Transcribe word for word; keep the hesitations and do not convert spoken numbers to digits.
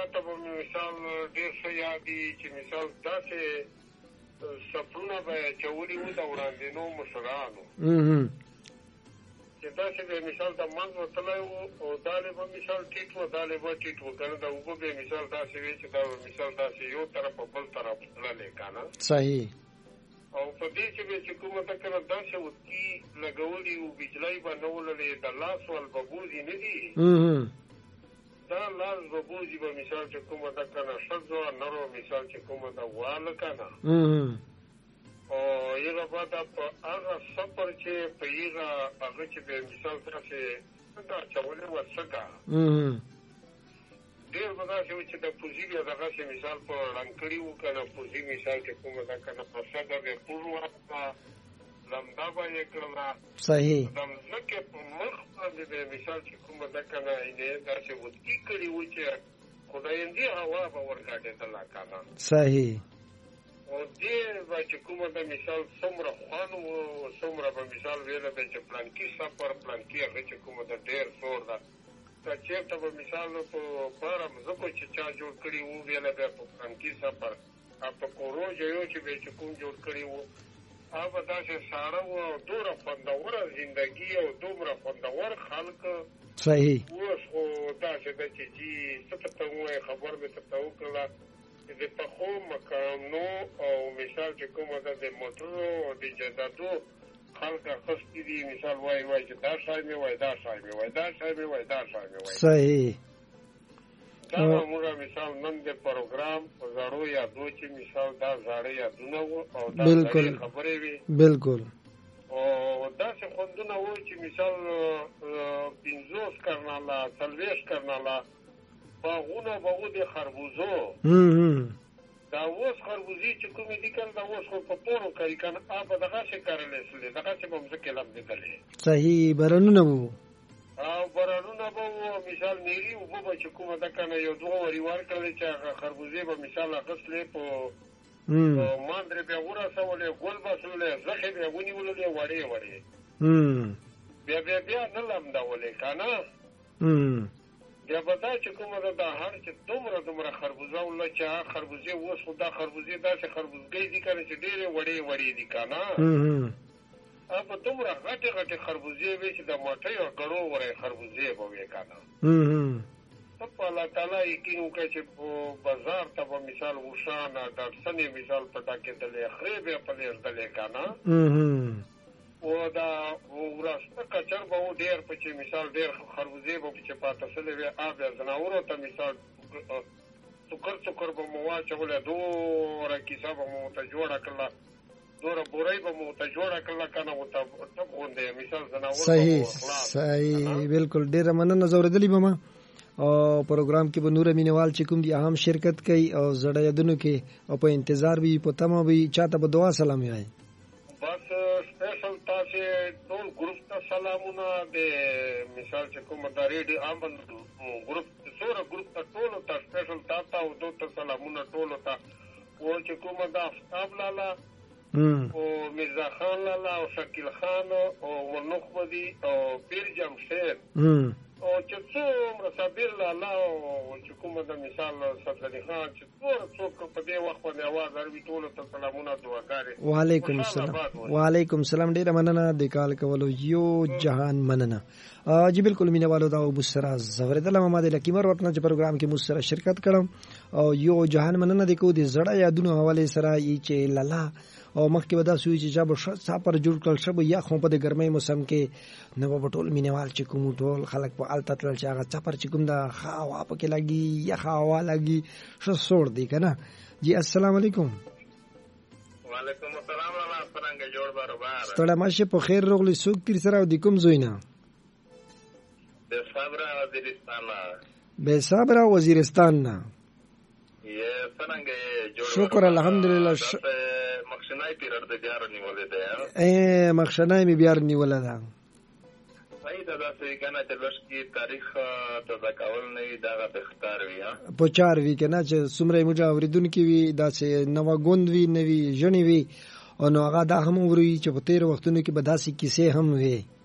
ته به مثال ډېر ښه یاد دي چې مثال داسې سفرونه به چولي وو د وړاندینو مشرانو چې داسې به مثال د منځ وتلی وو او دالې به مثال ټیټ وو دالې به ټیټ وو که نه د اوبه به مثال داسې وي چې دا مثال داسې یو طرف په بل طرف تللی که نه صحیح او په دې چې به چې کومه ده که نه داسې وتکي لګولي وو بجلۍ به نه وللې د لاس ول به بوزي نه دي دا لاس به بوزي به مثال چې کومه ده که نه ښځو نرو مثال چې کومه ده واله که نه او هغه به دا په هغه سفر چې په هغه هغه چې به مثال داسې څنګه اچولې وه څنګه ډېر به داسې وو چې د پوزي بیا دغسې مثال په ړنګ کړي وو که نه پوزي مثال چې کومه ده که نه په سده به پور ورکړه لمده به یې کړله صحیح د مځکې په مخ باندې به مثال چې کومه ده که نه یې داسې ودکي کړي وو چې خدایندي هوا به ورګاډېدله که نه صحیح او دې به چې کومه ده مثال څومره خوند وو څومره به مثال ویله به چې پلانکي سفر پلانکي هغه چې کومه ده ډېر زور ده که چېرته به مثال په باره مځکو چې چا جوړ کړي وو ویله بیا په پلانکي سفر او په کورو جیو چې به چې کوم جوړ کړي وو هغه داسې ساړه وو او دومره خوندوره زندګي او دومره خوندور خلک صحیح اوس خو داسې ده چې جي څه ته ته ووایې خبر مې درته وکړله د پخو مکانو او مثال چې کومه ده د موټرو او د جایدادو خلک اخیستي دي مثال وایي وایي چې دا شی مې وایي دا شی مې وایي دا شی مې وایي دا شی مې وایي صحیح دا موږ مثال نن د پروګرام په زړو یادو چې مثال دا زاړه یادونه وو او دا زړې خبرې وي بالکل او داسې خوندونه وو چې مثال پنځوس کرناله څلوېښت کرناله باغونه به وو د خربوزو دا اوس خربوزې چې کومې دي که نه دا اوس خو په پوړو کوي که نه هغه دغسې کرلی سلې دغسې به مځکې لمدېدلې صحیح بارانونه وو او بارانونه به وو مثال نیلي اوبه به چې کومه ده که نه یو دوه ورې ورکړلې چې هغه خربوزې به مثال اخیستلې په ماندرې بیا ورسولې ګل به سولې زخې بیا ونیوللې وړې وړې بیا بیا بیا نه لمدولې که نه بیا به دا چې کومه ده دا هر چې دومره دومره خربوزه وله چې هغه خربوزې اوس خو دا خربوزې داسې خربوزګۍ دي که نه چې ډېرې وړې وړې دي که نه هغه په دومره غټې غټې خربوزې وې چې د مټۍ او ګړو وړې خربوزې به وې که نه ته په الله تعالی یقین وکړه چې په بازار ته به مثال اوښانه ډاټسنې مثال په ټاکېدلې خرې بیا په لېږدلې که نه او دا وراسته کچر به و ډېر په چې مثال ډېر خربوزې به چې پاته سلې وې هغه بیا ځناورو ته مثال څوکر څوکر به مو واچولې دوره کیسه به مو ورته جوړه کړله دوره بورۍ به مو ورته جوړه کړله که نه ورته ټپ غوندې مثال ځناور صحیح صحیح بالکل ډېره مننه زه اورېدلې به ما او پروګرام کې به نور مینوال چې کوم دي هم شرکت کوي او زړه یادونو کې او په انتظار وي په تمه وي چاته به دعا سلام وایي بس سپیشل تاسې ټول ګروپ ته سلامونه د مثال چې کومه دا ریډیو امن ګروپ څومره ګروپ ته ټولو ته سپیشل تا ته او دو ته سلامونه ټولو ته او چې کومه دا افتاب لاله او مرزا خان لاله او شکیل خان او ورنخبدي او پیر جمشید او چې څومره صابر لاله او چې کومه د مثال صفدري خان چې څومره څوک په دې وخت باندې اواز اروي ټولو ته سلامونه دعاګانې وعلیکم السلام وعلیکم السلام ډېره مننه د کال کولو یو جهان مننه جی بالکل مینه والو دا ابو سره زوردل ما د لکیمر ورته چې پروګرام کې مو سره شرکت کړم او یو جهان مننه د کو د زړه یادونو حواله سره ای چې لالا او مخکې ودا سوي چې جاب ساپر جوړ کړل شب یا خو په د ګرمۍ موسم کې نو په ټول مینوال چې کوم ټول خلک په الته تل چې هغه ساپر چې کوم دا خوا په کې لګي یا خوا لګي شو سور دی کنه جی السلام علیکم وعلیکم السلام الله څنګه جوړ برابر ستړی ماشه په خیر روغلی سوق تیر سره د کوم زوینه به صبر وزیرستان به صبر وزیرستان نه یې څنګه جوړ شکر الحمدلله مخشنای پیرر د بیار نیولې ده اے مخشنای می بیار نیولې ده صحیح ده دا څه کنه چې لږ تاریخ ته ځکول نه دا بهتر وي ها په چار وی کنه چې سمره مجاوریدون کې وی دا چې نو غوند وی نوی ژنی وی او نو هغه دا هم وري چې په تیر وختونو کې بداسي کیسې هم وی